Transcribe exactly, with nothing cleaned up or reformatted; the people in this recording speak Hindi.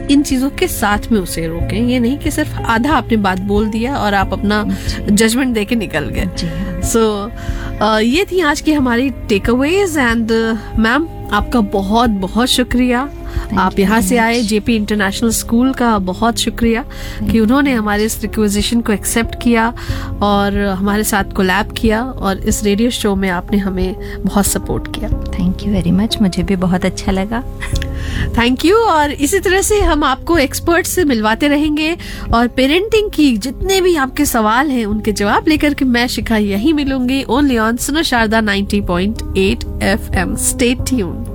इन चीजों के साथ में उसे रोकें। ये नहीं कि सिर्फ आधा आपने बात बोल दिया और आप अपना जजमेंट देके निकल गए। सो so, ये थी आज की हमारी टेकअवेज। एंड मैम, आपका बहुत बहुत शुक्रिया, आप यहाँ से आए। जेपी इंटरनेशनल स्कूल का बहुत शुक्रिया कि उन्होंने हमारे इस रिक्वेजिशन को एक्सेप्ट किया और हमारे साथ कोलैब किया, और इस रेडियो शो में आपने हमें बहुत सपोर्ट किया। थैंक यू वेरी मच, मुझे भी बहुत अच्छा लगा। Thank you. और इसी तरह से हम आपको एक्सपर्ट से मिलवाते रहेंगे, और पेरेंटिंग की जितने भी आपके सवाल हैं उनके जवाब लेकर के मैं शिखा यही मिलूंगी, ओनली ऑन सुनो Sharda ninety point eight F M. Stay tuned.